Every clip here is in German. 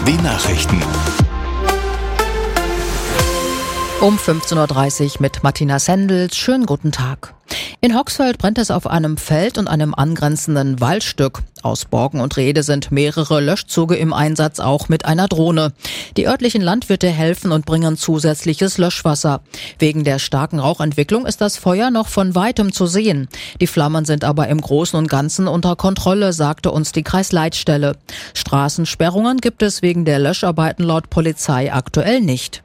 Nachrichten. Um 15.30 Uhr mit Martina Sendels. Schönen guten Tag. In Hoxfeld brennt es auf einem Feld und einem angrenzenden Waldstück. Aus Borken und Rehde sind mehrere Löschzüge im Einsatz, auch mit einer Drohne. Die örtlichen Landwirte helfen und bringen zusätzliches Löschwasser. Wegen der starken Rauchentwicklung ist das Feuer noch von weitem zu sehen. Die Flammen sind aber im Großen und Ganzen unter Kontrolle, sagte uns die Kreisleitstelle. Straßensperrungen gibt es wegen der Löscharbeiten laut Polizei aktuell nicht.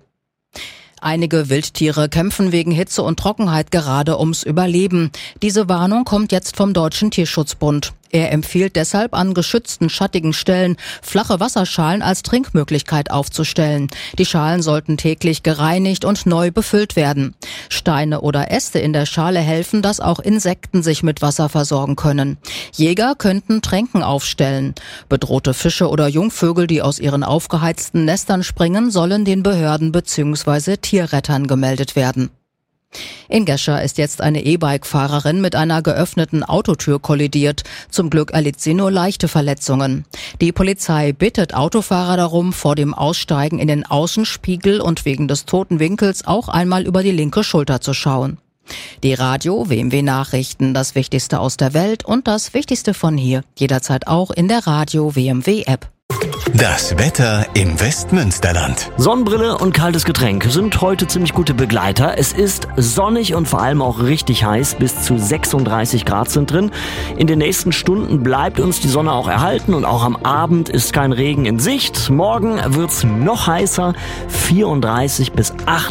Einige Wildtiere kämpfen wegen Hitze und Trockenheit gerade ums Überleben. Diese Warnung kommt jetzt vom Deutschen Tierschutzbund. Er empfiehlt deshalb, an geschützten, schattigen Stellen flache Wasserschalen als Trinkmöglichkeit aufzustellen. Die Schalen sollten täglich gereinigt und neu befüllt werden. Steine oder Äste in der Schale helfen, dass auch Insekten sich mit Wasser versorgen können. Jäger könnten Tränken aufstellen. Bedrohte Fische oder Jungvögel, die aus ihren aufgeheizten Nestern springen, sollen den Behörden bzw. Tierrettern gemeldet werden. In Gescher ist jetzt eine E-Bike-Fahrerin mit einer geöffneten Autotür kollidiert. Zum Glück erlitt sie nur leichte Verletzungen. Die Polizei bittet Autofahrer darum, vor dem Aussteigen in den Außenspiegel und wegen des toten Winkels auch einmal über die linke Schulter zu schauen. Die Radio WMW Nachrichten, das Wichtigste aus der Welt und das Wichtigste von hier. Jederzeit auch in der Radio WMW App. Das Wetter im Westmünsterland. Sonnenbrille und kaltes Getränk sind heute ziemlich gute Begleiter. Es ist sonnig und vor allem auch richtig heiß. Bis zu 36 Grad sind drin. In den nächsten Stunden bleibt uns die Sonne auch erhalten und auch am Abend ist kein Regen in Sicht. Morgen wird's noch heißer. 34 bis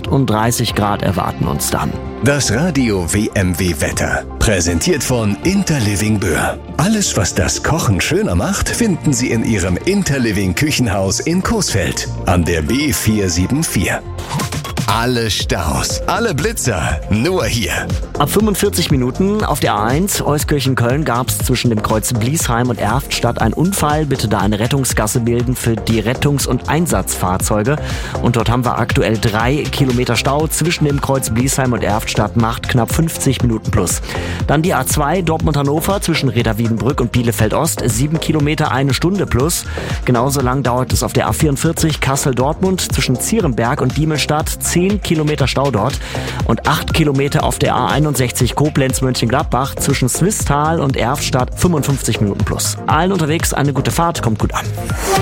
38 Grad erwarten uns dann. Das Radio WMW Wetter. Präsentiert von Interliving Böhr. Alles, was das Kochen schöner macht, finden Sie in Ihrem Interliving Küchenhaus in Coesfeld an der B474. Alle Staus, alle Blitzer, nur hier. Ab 45 Minuten auf der A1 Euskirchen-Köln gab es zwischen dem Kreuz Bliesheim und Erftstadt einen Unfall. Bitte da eine Rettungsgasse bilden für die Rettungs- und Einsatzfahrzeuge. Und dort haben wir aktuell 3 Kilometer Stau zwischen dem Kreuz Bliesheim und Erftstadt, macht knapp 50 Minuten plus. Dann die A2 Dortmund-Hannover zwischen Reda-Wiedenbrück und Bielefeld-Ost, 7 Kilometer, 1 Stunde plus. Genauso lang dauert es auf der A44 Kassel-Dortmund zwischen Zierenberg und Diemelstadt, 10 Kilometer Stau dort und 8 Kilometer auf der A61 Koblenz-Mönchengladbach zwischen Swisttal und Erftstadt, 55 Minuten plus. Allen unterwegs eine gute Fahrt, kommt gut an.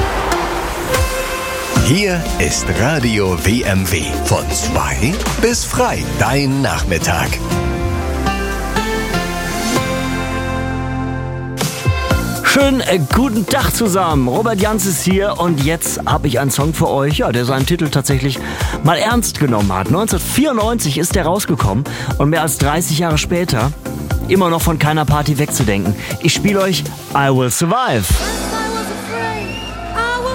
Hier ist Radio WMW von 2 bis frei, dein Nachmittag. Schönen guten Tag zusammen. Robert Jans ist hier und jetzt habe ich einen Song für euch, ja, der seinen Titel tatsächlich mal ernst genommen hat. 1994 ist der rausgekommen und mehr als 30 Jahre später immer noch von keiner Party wegzudenken. Ich spiele euch I Will Survive.